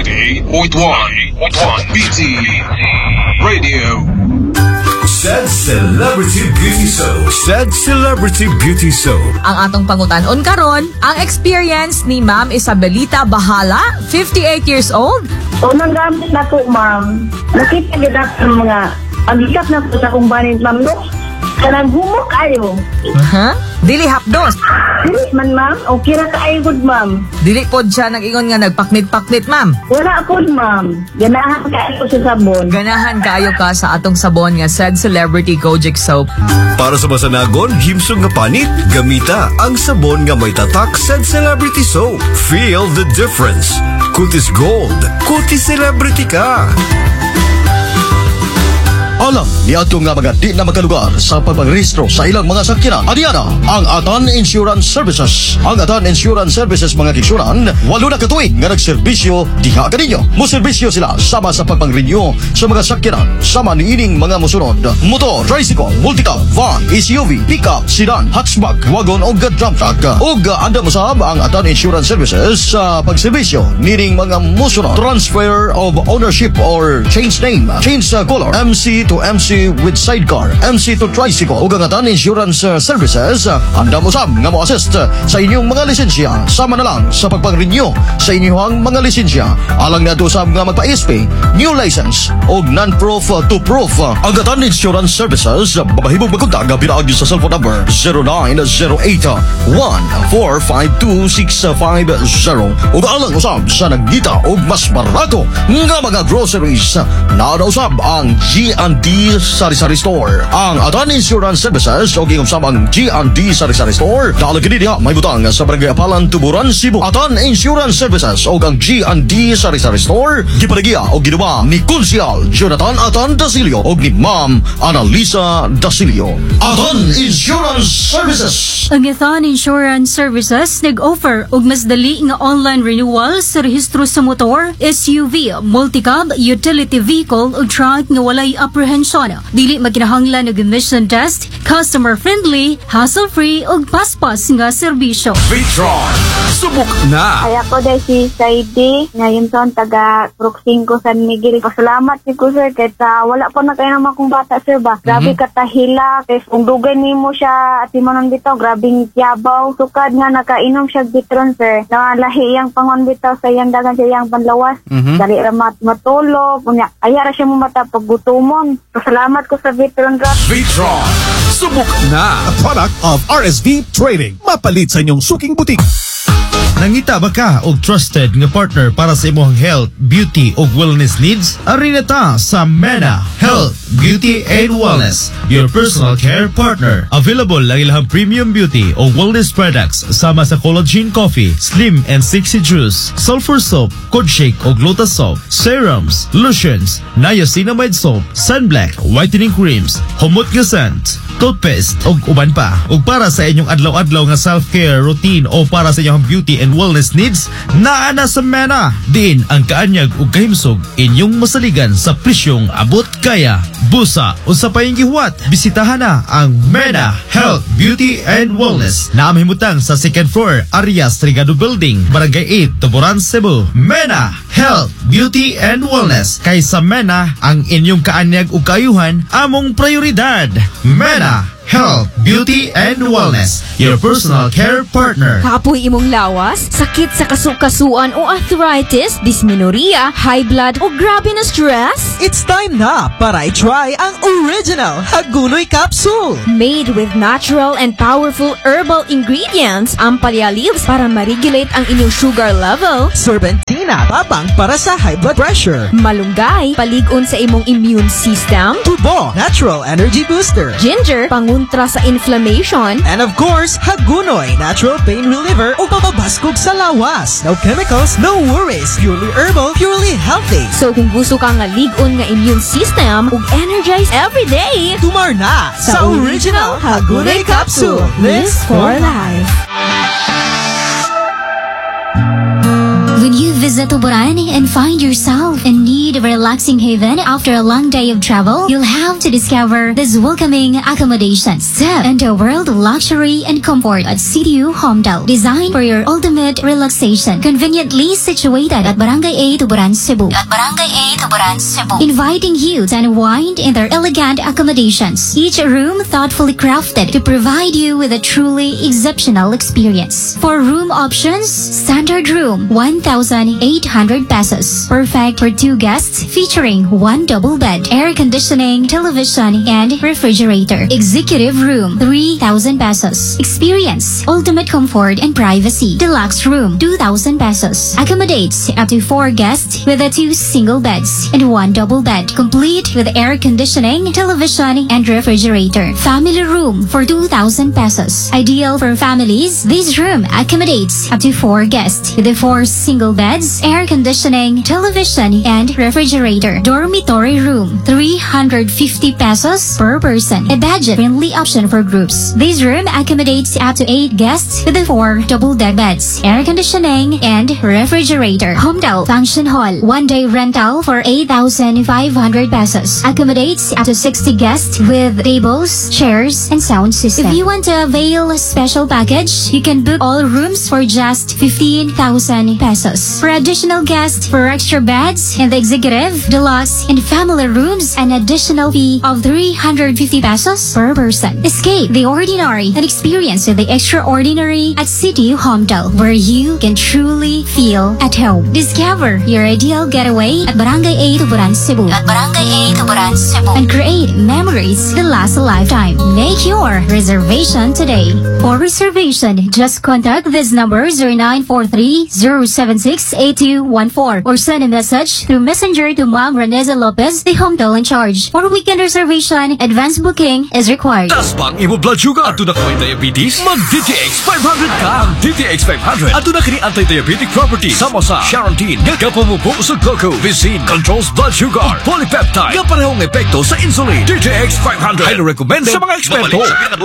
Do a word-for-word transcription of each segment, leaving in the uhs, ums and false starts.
ninety-eight point one B T Radio. Said Celebrity Beauty Soap. Said Celebrity Beauty Soap. Ang atong pangutan-on karon, ang experience ni Ma'am Isabelita Bahala, fifty-eight years old. Unang gamit na ko, ma'am. Nakita kita ng mga agikap na po sa kong banin, ma'am, no? Kanang humok ayo. Huh? Dili hapdos. Dili man, ma'am. O kira ka ay good, ma'am. Dili pod siya nag-ingon nga nagpaknit-paknit, ma'am. Wala ko, ma'am. Ganahan ka ako sa sabon. Ganahan kaayo ka sa atong sabon nga Said Celebrity Kojic Soap. Para sa masanagon, himsog nga panit, gamita ang sabon nga may tatak Said Celebrity Soap. Feel the difference. Kutis Gold. Kutis Celebrity ka. Alam ni ato nga mga di na makalugar sa pagpagrehistro sa ilang mga sakyanan. Adiana, ang Atan Insurance Services. Ang Atan Insurance Services mga kiksuran, walo na katuig nga nagserbisyo diha kaninyo. Moserbisyo sila sama sa pagpang-renew sa mga sakyanan sama ni ining mga musunod: motor, tricycle, multicab, van, S U V, pickup, sedan, hatchback, wagon o dump truck. Ug anda mosab ang Atan Insurance Services sa pagserbisyo nining mga musunod: transfer of ownership or change name, change color, M C to M C with sidecar, M C to tricycle. Ug ang Atan Insurance uh, Services uh, anda mo sab nga mo-assist uh, sa inyong mga lisensya sama na lang sa pagpang-renew sa inyong mga lisensya. Alang nato sab nga magpa-S P, new license o non-proof uh, to proof. Uh, ang Atan Insurance Services uh, babahibog magkontak nga pinaag sa cellphone number zero nine zero eight one four five two six five zero. Ug alang usab sa nagdita og mas barato nga mga groceries uh, na usab ang G and D Sari-Sari Store. Ang Atan Insurance Services o gingumsam ang G and D Sari-Sari Store dalag gini diha may butang sa Barangay Apalan, Tuburan, Cebu. Atan Insurance Services o ang G and D Sari-Sari Store gipalagiya o ginuba ni Konsyal Jonathan Atan Dasilio o ni Ma'am Annalisa Dasilio. Atan Insurance Services. Ang Atan Insurance Services nag-offer og mas dali nga online renewal sa rehistro sa motor, S U V, multicab, utility vehicle ug truck nga walay apprehension. Dili maginahanglan og emission test, customer-friendly, hassle-free ug paspas nga serbisyo. Vitron, subok na! Ay ako dahil si Saidi, ngayon son taga Cruxing ko San Miguel. Pasalamat si ko, sir, kahit uh, wala po na kayo naman kong bata, sir, ba? Grabe mm-hmm. katahila, kahit kung dugay ni mo siya at imonon bitaw, grabing yabaw. Sukad nga nakainom siya Vitron, sir. Nalahi iyang pangon bitaw sa iyang dagan sa iyang panlawas. Mm-hmm. Dali ramat matulog. Unya, ayara siya mo mata paggutumon. Pasalamat ko sa Vitron Rock. Vitron, subok na! A product of R S V Trading. Mapalit sa inyong suking butik. Nangita ba ka og trusted nga partner para sa imong health, beauty ug wellness needs? Ari na ta sa Mena Health, Beauty and Wellness, your personal care partner. Available lang ilang premium beauty o wellness products sama sa collagen coffee, slim and sexy juice, sulfur soap, cod shake o lotus soap, serums, lotions, niacinamide soap, sunblock, whitening creams, humot nga scent, toothpaste ug uban pa. Ug para sa inyong adlaw-adlaw nga self-care routine o para sa inyong beauty and wellness needs, naa na sa Mena. Diin ang kaanyag ug kahimsog inyong masaligan sa presyong abot kaya. Busa o sa payong gihuwat, bisitahan na ang Mena Health, Beauty and Wellness na mahimutang sa second floor, Arias Trigado Building, Barangay eight, Tuburan, Cebu. Mena Health, Beauty and Wellness. Kay sa Mena, ang inyong kaanyag ug kaayuhan among prioridad. Mena Health, Beauty and Wellness, your personal care partner. Kapoy imong lawas, sakit sa kasukasuan o arthritis, dysmenorrhea, high blood o grabe na stress? It's time na para i-try ang original Hagunoy Capsule. Made with natural and powerful herbal ingredients, ang Palialeaves para ma-regulate ang inyong sugar level. Serpentina, tabang para sa high blood pressure. Malunggay, paligon sa imong immune system. Tubo, natural energy booster. Ginger, panguntra sa inflammation. And of course, Hagunoy, natural pain reliever o papabaskog sa lawas. No chemicals, no worries. Purely herbal, purely healthy. So kung gusto ka nga ligon nga immune system ug energize every day, tumar na sa, sa original Hagunoy Capsule. Live for life. When you visit Tuburan and find yourself in need need a relaxing haven after a long day of travel, you'll have to discover this welcoming accommodation. Step into a world of luxury and comfort at C D U Homedale, designed for your ultimate relaxation. Conveniently situated at Barangay A, Tuburan, Cebu. At Barangay A, Tuburan, Cebu. Inviting you to unwind in their elegant accommodations. Each room thoughtfully crafted to provide you with a truly exceptional experience. For room options, standard room, one thousand eight hundred pesos. Perfect for two guests, featuring one double bed, air conditioning, television, and refrigerator. Executive room, three thousand pesos. Experience ultimate comfort and privacy. Deluxe room, two thousand pesos. Accommodates up to four guests with a two single beds and one double bed, complete with air conditioning, television, and refrigerator. Family room for two thousand pesos. Ideal for families, this room accommodates up to four guests with the four single beds, air conditioning, television, and refrigerator. Dormitory room, three hundred fifty pesos per person. A budget-friendly option for groups. This room accommodates up to eight guests with the four double-deck beds, air conditioning, and refrigerator. Homedale Function Hall, one-day rental for eight thousand five hundred pesos. Accommodates up to sixty guests with tables, chairs, and sound system. If you want to avail a special package, you can book all rooms for just fifteen thousand pesos. For additional guests, for extra beds in the executive, deluxe, and family rooms, an additional fee of three hundred fifty pesos per person. Escape the ordinary and experience the extraordinary at C D U Homedale, where you can truly feel at home. Discover your ideal getaway at Barangay A, Tuburan, Cebu. At Barangay A, Tuburan, Cebu. And create memories that last a lifetime. Make your reservation today. For reservation, just contact this number zero nine four three zero seven six eight two one four or send a message through Messenger to Ma'am Reneza Lopez, the Homedale in charge. For weekend reservation, advance booking is required. Tas pang imo blood sugar at na kay diabetes, mag D T X five hundred ka. Ang D T X five hundred at na kini anti-diabetic properties sama sa Charantine, gagapumupo sa glucose, controls blood sugar, polypeptide, nga parehong epekto sa insulin. D T X five hundred highly recommended sa mga eksperto.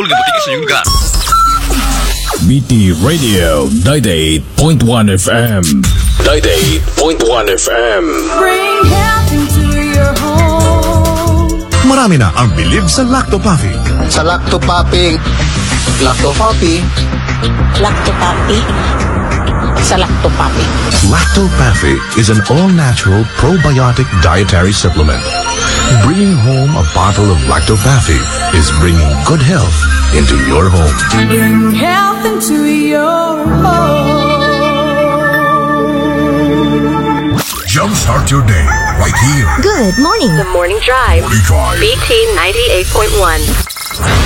B T Radio ninety-eight point one F M. ninety-eight point one F M. Bring health into your home. Marami na ang bilib sa Lactopapi. Sa Lactopapi, Lactopapi, Lactopapi, sa Lactopapi. Lactopapi is an all-natural probiotic dietary supplement. Bringing home a bottle of Lactopapi is bringing good health into your home. Bring health into your home. Jumpstart your day right here. Good morning. The Morning Drive. Morning Drive. B T ninety-eight point one.